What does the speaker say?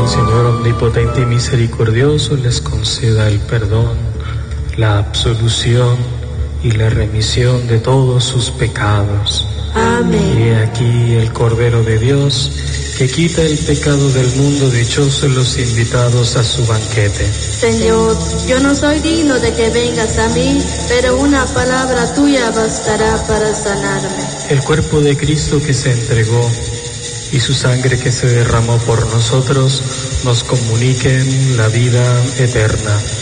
Señor omnipotente y misericordioso les conceda el perdón, la absolución y la remisión de todos sus pecados. Amén. Y he aquí el Cordero de Dios, que quita el pecado del mundo. Dichosos los invitados a su banquete. Señor, yo no soy digno de que vengas a mí, pero una palabra tuya bastará para sanarme. El cuerpo de Cristo que se entregó y su sangre que se derramó por nosotros nos comuniquen la vida eterna.